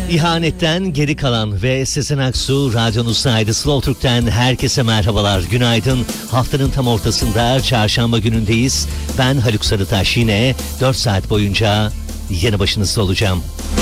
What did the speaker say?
İhanetten geri kalan ve Sezen Aksu radyonuzdaydı. Slow Türk'ten herkese merhabalar, günaydın. Haftanın tam ortasında çarşamba günündeyiz. Ben Haluk Sarıtaş, yine 4 saat boyunca yanı başınızda olacağım.